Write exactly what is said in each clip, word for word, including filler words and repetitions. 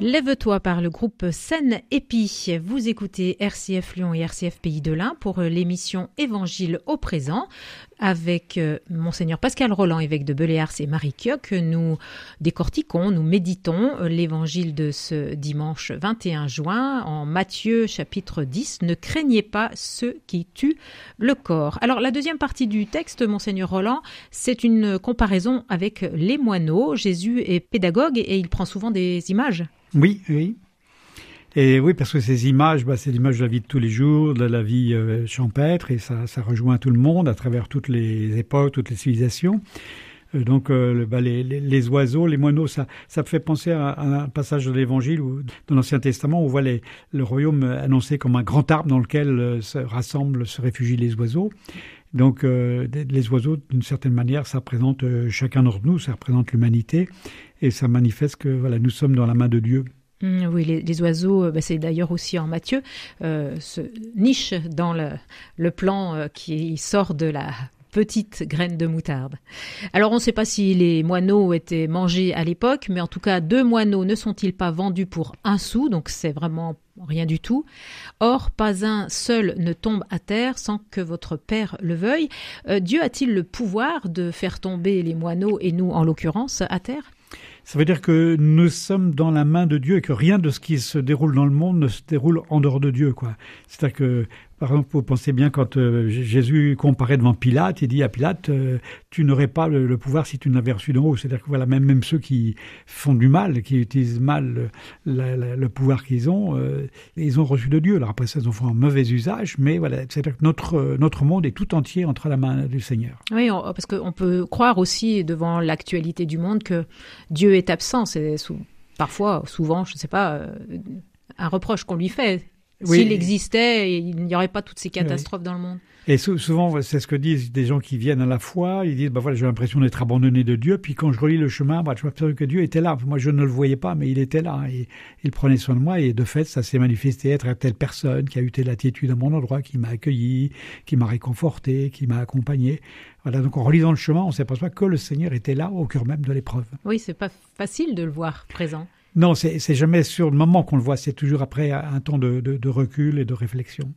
Lève-toi par le groupe Scène Épi. Vous écoutez R C F Lyon et R C F Pays de l'Ain pour l'émission Évangile au présent avec euh, Monseigneur Pascal Rolland, évêque de Beléars et Marie Kioch. Nous décortiquons, nous méditons l'évangile de ce dimanche vingt et un juin en Matthieu chapitre dix. Ne craignez pas ceux qui tuent le corps. Alors la deuxième partie du texte, Monseigneur Rolland, c'est une comparaison avec les moineaux. Jésus est pédagogue et il prend souvent des images. Oui, oui. Et oui, parce que ces images, bah, c'est l'image de la vie de tous les jours, de la vie euh, champêtre, et ça, ça rejoint tout le monde à travers toutes les époques, toutes les civilisations. Euh, donc, euh, bah, les, les, les oiseaux, les moineaux, ça, ça me fait penser à, à un passage de l'Évangile où, dans l'Ancien Testament, où on voit les, le royaume annoncé comme un grand arbre dans lequel euh, se rassemblent, se réfugient les oiseaux. Donc, euh, les oiseaux, d'une certaine manière, ça représente euh, chacun d'entre nous, ça représente l'humanité, et ça manifeste que voilà, nous sommes dans la main de Dieu. Mmh, oui, les, les oiseaux, bah c'est d'ailleurs aussi en Matthieu, euh, se nichent dans le, le plan euh, qui sort de la petite graine de moutarde. Alors on ne sait pas si les moineaux étaient mangés à l'époque, mais en tout cas, deux moineaux ne sont-ils pas vendus pour un sou, donc c'est vraiment rien du tout. Or, pas un seul ne tombe à terre sans que votre Père le veuille. Euh, Dieu a-t-il le pouvoir de faire tomber les moineaux, et nous en l'occurrence, à terre ? Ça veut dire que nous sommes dans la main de Dieu et que rien de ce qui se déroule dans le monde ne se déroule en dehors de Dieu, quoi. C'est-à-dire que, par exemple, vous pensez bien quand euh, Jésus comparaît devant Pilate, il dit à Pilate, euh, tu n'aurais pas le, le pouvoir si tu ne l'avais reçu d'en haut. C'est-à-dire que voilà, même, même ceux qui font du mal, qui utilisent mal le, le, le pouvoir qu'ils ont, euh, ils ont reçu de Dieu. Alors après ça, ils en font un mauvais usage, mais voilà, c'est-à-dire que notre, notre monde est tout entier entre la main du Seigneur. Oui, on, parce qu'on peut croire aussi devant l'actualité du monde que Dieu est absent. C'est sous, parfois, souvent, je ne sais pas, euh, un reproche qu'on lui fait. Oui. S'il existait, il n'y aurait pas toutes ces catastrophes oui. dans le monde. Et souvent, c'est ce que disent des gens qui viennent à la foi. Ils disent, bah voilà, j'ai l'impression d'être abandonné de Dieu. Puis quand je relis le chemin, bah, je m'aperçois que Dieu était là. Moi, je ne le voyais pas, mais il était là. Et il prenait soin de moi. Et de fait, ça s'est manifesté être telle personne qui a eu telle attitude à mon endroit, qui m'a accueilli, qui m'a réconforté, qui m'a accompagné. Voilà. Donc, en relisant le chemin, on s'aperçoit que le Seigneur était là, au cœur même de l'épreuve. Oui, c'est pas facile de le voir présent. Non, c'est, c'est jamais sur le moment qu'on le voit. C'est toujours après un temps de, de, de recul et de réflexion.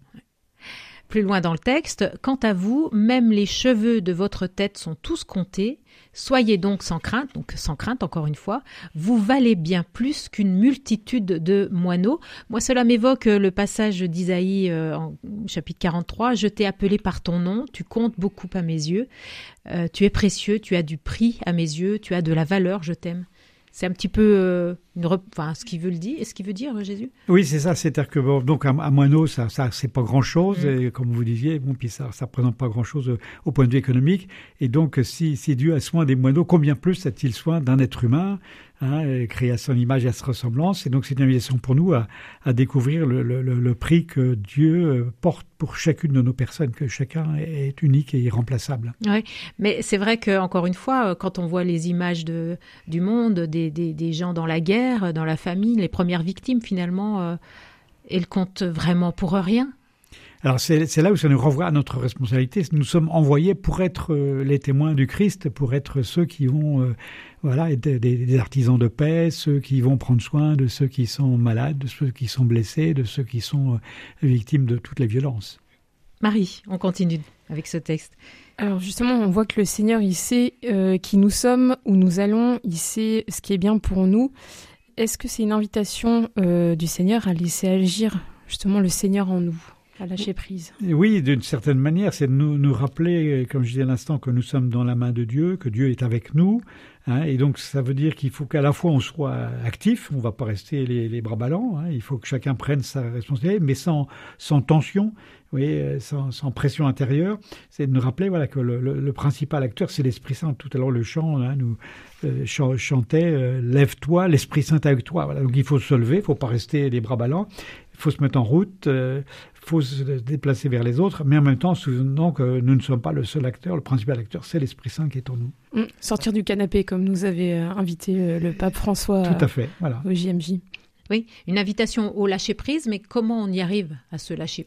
Plus loin dans le texte, quant à vous, même les cheveux de votre tête sont tous comptés. Soyez donc sans crainte, donc sans crainte encore une fois, vous valez bien plus qu'une multitude de moineaux. Moi, cela m'évoque le passage d'Isaïe euh, en chapitre quarante-trois. Je t'ai appelé par ton nom, tu comptes beaucoup à mes yeux. Euh, tu es précieux, tu as du prix à mes yeux, tu as de la valeur, je t'aime. C'est un petit peu euh, une rep... enfin, ce qu'il veut le dire, est-ce qu'il veut dire Jésus ? Oui, c'est ça. C'est-à-dire que bon, donc un, un moineau, ça, ça, c'est pas grand-chose, mmh. et comme vous disiez, bon, puis ça, ça représente pas grand-chose euh, au point de vue économique. Et donc, si, si Dieu a soin des moineaux, combien plus a-t-il soin d'un être humain, hein, créé à son image et à sa ressemblance ? Et donc, c'est une invitation pour nous à, à découvrir le, le, le prix que Dieu porte pour chacune de nos personnes, que chacun est unique et irremplaçable. Oui, mais c'est vrai que encore une fois, quand on voit les images de du monde, des des, des gens dans la guerre, dans la famine, les premières victimes finalement, euh, elles comptent vraiment pour rien. Alors c'est, c'est là où ça nous renvoie à notre responsabilité. Nous sommes envoyés pour être euh, les témoins du Christ, pour être ceux qui vont, euh, voilà, être des, des artisans de paix, ceux qui vont prendre soin de ceux qui sont malades, de ceux qui sont blessés, de ceux qui sont euh, victimes de toutes les violences. Marie, on continue avec ce texte. Alors justement, on voit que le Seigneur, il sait euh, qui nous sommes, où nous allons, il sait ce qui est bien pour nous. Est-ce que c'est une invitation euh, du Seigneur à laisser agir justement le Seigneur en nous ? À lâcher prise. Oui, d'une certaine manière, c'est de nous, nous rappeler, comme je disais à l'instant, que nous sommes dans la main de Dieu, que Dieu est avec nous. Hein, et donc, ça veut dire qu'il faut qu'à la fois on soit actif, on ne va pas rester les, les bras ballants, hein, il faut que chacun prenne sa responsabilité, mais sans, sans tension, oui, sans, sans pression intérieure. C'est de nous rappeler voilà, que le, le, le principal acteur, c'est l'Esprit Saint. Tout à l'heure, le chant hein, nous euh, ch- chantait euh, « Lève-toi, l'Esprit Saint est avec toi ». Voilà, donc, il faut se lever, il ne faut pas rester les bras ballants. Il faut se mettre en route, il euh, faut se déplacer vers les autres, mais en même temps, souvenons que nous ne sommes pas le seul acteur. Le principal acteur, c'est l'Esprit Saint qui est en nous. Mmh, sortir du canapé, comme nous avait euh, invité euh, le pape François Tout à fait, voilà. au J M J. Oui, une invitation au lâcher-prise, mais comment on y arrive à se lâcher prise ?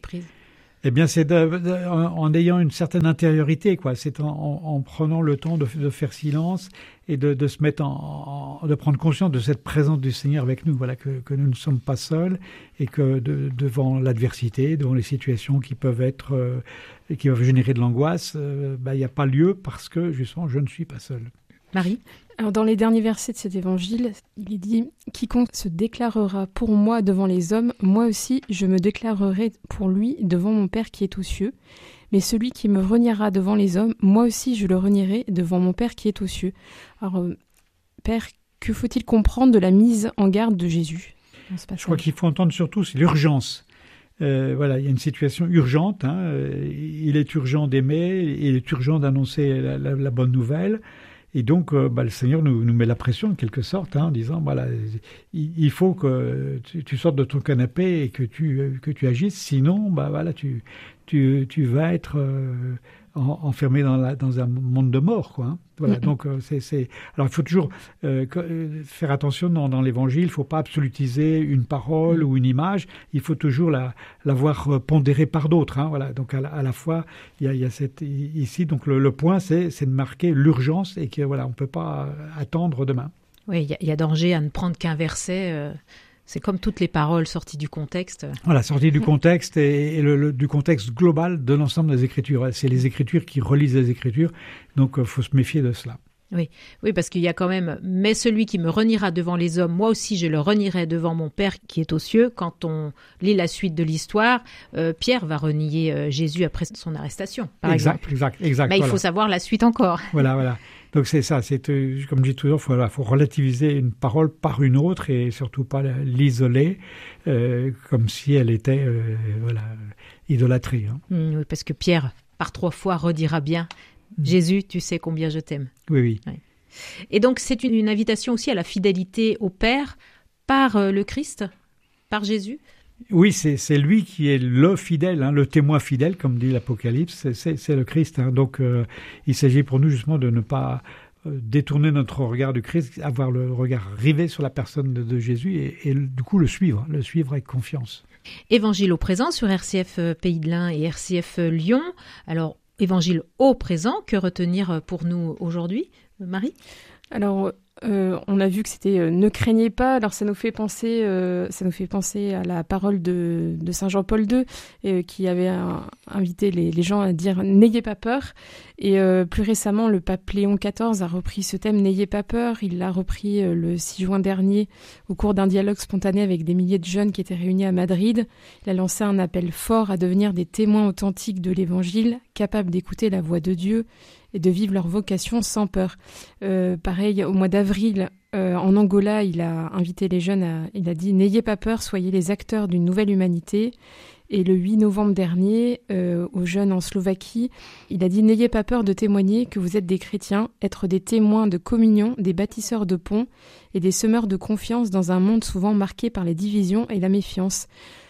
Eh bien, c'est de, de, en, en ayant une certaine intériorité, quoi. C'est en, en, en prenant le temps de, de faire silence et de, de se mettre en, en, de prendre conscience de cette présence du Seigneur avec nous. Voilà, que, que nous ne sommes pas seuls et que de, devant l'adversité, devant les situations qui peuvent être, euh, qui peuvent générer de l'angoisse, euh, bah, il n'y a pas lieu parce que justement, je ne suis pas seul. Marie? Alors, dans les derniers versets de cet évangile, il est dit « Quiconque se déclarera pour moi devant les hommes, moi aussi je me déclarerai pour lui devant mon Père qui est aux cieux. Mais celui qui me reniera devant les hommes, moi aussi je le renierai devant mon Père qui est aux cieux. » Alors, euh, Père, que faut-il comprendre de la mise en garde de Jésus dans ce passage ? Je crois qu'il faut entendre surtout, c'est l'urgence. Euh, voilà, il y a une situation urgente. Hein, il est urgent d'aimer, il est urgent d'annoncer la, la, la bonne nouvelle. Et donc, euh, bah, le Seigneur nous, nous met la pression, en quelque sorte, hein, en disant, voilà, il, il faut que tu, tu sortes de ton canapé et que tu, que tu agisses, sinon, bah, voilà, tu, tu, tu vas être euh, en, enfermé dans, la, dans un monde de mort, quoi. Hein. Voilà, mm-hmm. donc, euh, c'est, c'est... Alors, il faut toujours euh, faire attention dans, dans l'Évangile, il ne faut pas absolutiser une parole mm-hmm. ou une image, il faut toujours la, la voir pondérée par d'autres, hein, voilà. Donc, à la, à la fois, il y a, il y a cette... Ici, donc, le, le point, c'est, c'est de marquer l'urgence et que, voilà, on ne peut pas attendre demain. Oui, il y, y a danger à ne prendre qu'un verset... Euh... C'est comme toutes les paroles sorties du contexte. Voilà, sorties du contexte et, et le, le, du contexte global de l'ensemble des Écritures. C'est les Écritures qui relisent les Écritures, donc il euh, faut se méfier de cela. Oui, oui, parce qu'il y a quand même « Mais celui qui me reniera devant les hommes, moi aussi je le renierai devant mon Père qui est aux cieux ». Quand on lit la suite de l'histoire, euh, Pierre va renier euh, Jésus après son arrestation, par exact, exemple. Exact, exact. Mais voilà. il faut savoir la suite encore. Voilà, voilà. Donc c'est ça, c'est euh, comme je dis toujours, il faut, voilà, faut relativiser une parole par une autre et surtout pas l'isoler euh, comme si elle était euh, voilà, idolâtrée. Hein. Mmh, oui, parce que Pierre, par trois fois, redira bien mmh. « Jésus, tu sais combien je t'aime ». Oui, oui. Ouais. Et donc c'est une, une invitation aussi à la fidélité au Père par euh, le Christ, par Jésus. Oui, c'est, c'est lui qui est le fidèle, hein, le témoin fidèle, comme dit l'Apocalypse, c'est, c'est, c'est le Christ. Hein. Donc, euh, il s'agit pour nous justement de ne pas euh, détourner notre regard du Christ, avoir le regard rivé sur la personne de, de Jésus et, et du coup le suivre, le suivre avec confiance. Évangile au présent sur R C F Pays de l'Ain et R C F Lyon. Alors, évangile au présent, que retenir pour nous aujourd'hui, Marie ? Alors, euh, on a vu que c'était euh, « ne craignez pas ». Alors, ça nous fait penser, euh, ça nous fait penser à la parole de, de Saint Jean-Paul deux euh, qui avait un, invité les, les gens à dire « n'ayez pas peur ». Et euh, plus récemment, le pape Léon quatorze a repris ce thème « n'ayez pas peur ». Il l'a repris euh, le six juin dernier au cours d'un dialogue spontané avec des milliers de jeunes qui étaient réunis à Madrid. Il a lancé un appel fort à devenir des témoins authentiques de l'Évangile, capables d'écouter la voix de Dieu et de vivre leur vocation sans peur. Euh, pareil, au mois d'avril, euh, en Angola, il a invité les jeunes, à, il a dit « N'ayez pas peur, soyez les acteurs d'une nouvelle humanité ». Et le huit novembre dernier, euh, aux jeunes en Slovaquie, il a dit « N'ayez pas peur de témoigner que vous êtes des chrétiens, être des témoins de communion, des bâtisseurs de ponts et des semeurs de confiance dans un monde souvent marqué par les divisions et la méfiance ».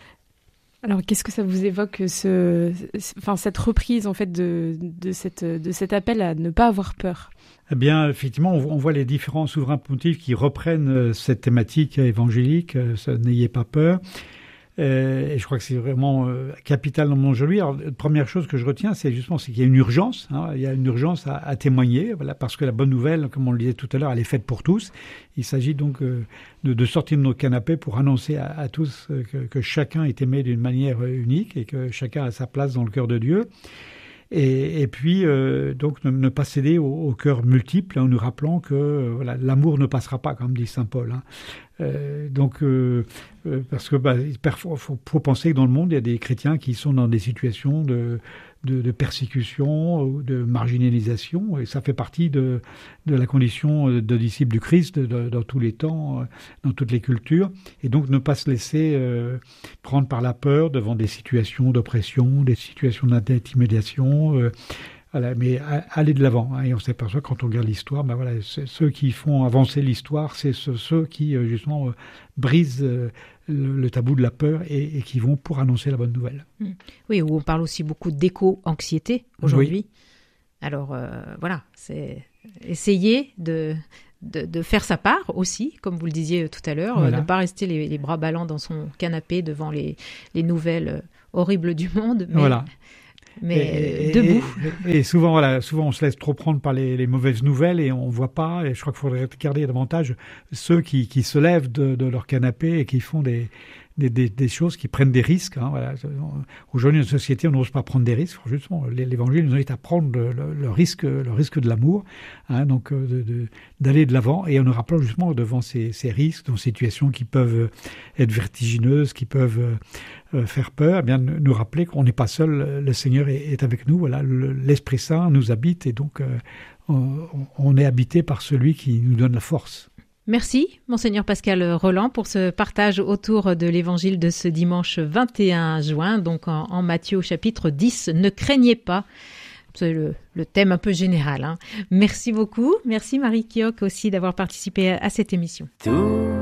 Alors, qu'est-ce que ça vous évoque, ce, enfin, cette reprise en fait de, de, cette, de cet appel à ne pas avoir peur ? Eh bien, effectivement, on voit les différents souverains pontifes qui reprennent cette thématique évangélique, « N'ayez pas peur ». Euh, et je crois que c'est vraiment euh, capital dans mon aujourd'hui. Alors, la première chose que je retiens, c'est justement c'est qu'il y a une urgence. Hein, il y a une urgence à, à témoigner, voilà, parce que la bonne nouvelle, comme on le disait tout à l'heure, elle est faite pour tous. Il s'agit donc euh, de, de sortir de nos canapés pour annoncer à, à tous euh, que, que chacun est aimé d'une manière unique et que chacun a sa place dans le cœur de Dieu. Et, et puis, euh, donc, ne, ne pas céder au, au cœur multiple, en nous rappelant que euh, voilà, l'amour ne passera pas, comme dit saint Paul. Hein. Euh, donc, euh, euh, parce que bah, il faut, faut, faut penser que dans le monde, il y a des chrétiens qui sont dans des situations de, de, de persécution ou de marginalisation, et ça fait partie de, de la condition de disciple du Christ de, de, dans tous les temps, dans toutes les cultures, et donc ne pas se laisser euh, prendre par la peur devant des situations d'oppression, des situations d'intimidation. Euh, Voilà, mais aller de l'avant. Hein, et on s'aperçoit quand on regarde l'histoire, ben voilà, ceux qui font avancer l'histoire, c'est ceux, ceux qui justement euh, brisent euh, le, le tabou de la peur et, et qui vont pour annoncer la bonne nouvelle. Oui, où on parle aussi beaucoup d'éco-anxiété aujourd'hui. Oui. Alors euh, voilà, c'est essayer de, de, de faire sa part aussi, comme vous le disiez tout à l'heure, voilà. euh, ne pas rester les, les bras ballants dans son canapé devant les, les nouvelles horribles du monde, mais, voilà. mais et, debout. Et, et souvent, voilà, souvent, on se laisse trop prendre par les, les mauvaises nouvelles et on voit pas. Et je crois qu'il faudrait regarder davantage ceux qui, qui se lèvent de, de leur canapé et qui font des Des, des, des choses qui prennent des risques. Hein, voilà. Aujourd'hui, dans une société, on n'ose pas prendre des risques. Justement, l'Évangile nous invite à prendre le, le, le risque, le risque de l'amour, hein, donc de, de, d'aller de l'avant. Et en nous rappelant justement devant ces, ces risques, dans ces situations qui peuvent être vertigineuses, qui peuvent euh, faire peur, eh bien nous rappeler qu'on n'est pas seul. Le Seigneur est, est avec nous. Voilà, le, l'Esprit Saint nous habite et donc euh, on, on est habité par celui qui nous donne la force. Merci, Monseigneur Pascal Rolland, pour ce partage autour de l'évangile de ce dimanche vingt et un juin, donc en, en Matthieu au chapitre dix. Ne craignez pas. C'est le, le thème un peu général. Hein. Merci beaucoup. Merci Marie Kioch aussi d'avoir participé à, à cette émission. Tout.